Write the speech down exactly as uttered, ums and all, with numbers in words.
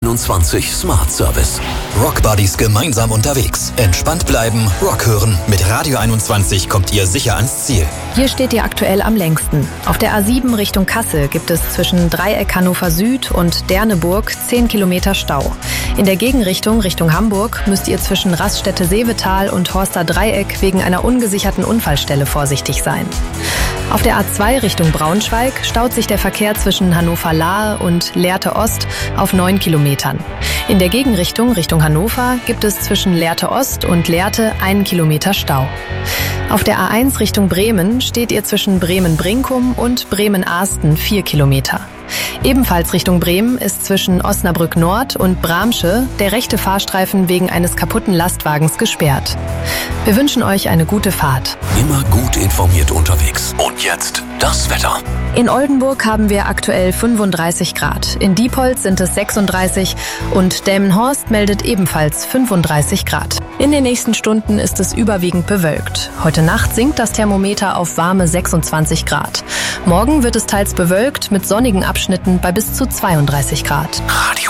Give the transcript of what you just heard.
einundzwanzig Smart Service. Rock Buddies gemeinsam unterwegs. Entspannt bleiben, Rock hören. Mit Radio einundzwanzig kommt ihr sicher ans Ziel. Hier steht ihr aktuell am längsten. Auf der A sieben Richtung Kassel gibt es zwischen Dreieck Hannover Süd und Derneburg zehn Kilometer Stau. In der Gegenrichtung Richtung Hamburg müsst ihr zwischen Raststätte-Seevetal und Horster Dreieck wegen einer ungesicherten Unfallstelle vorsichtig sein. Auf der A zwei Richtung Braunschweig staut sich der Verkehr zwischen Hannover-Lahe und Lehrte Ost auf neun Kilometern. In der Gegenrichtung Richtung Hannover gibt es zwischen Lehrte Ost und Lehrte einen Kilometer Stau. Auf der A eins Richtung Bremen steht ihr zwischen Bremen-Brinkum und Bremen-Ahsten vier Kilometer. Ebenfalls Richtung Bremen ist zwischen Osnabrück Nord und Bramsche der rechte Fahrstreifen wegen eines kaputten Lastwagens gesperrt. Wir wünschen euch eine gute Fahrt. Immer gut informiert unterwegs. Und jetzt das Wetter. In Oldenburg haben wir aktuell fünfunddreißig Grad. In Diepholz sind es sechsunddreißig und Delmenhorst meldet ebenfalls fünfunddreißig Grad. In den nächsten Stunden ist es überwiegend bewölkt. Heute Nacht sinkt das Thermometer auf warme sechsundzwanzig Grad. Morgen wird es teils bewölkt mit sonnigen Abschnitten bei bis zu zweiunddreißig Grad. Radio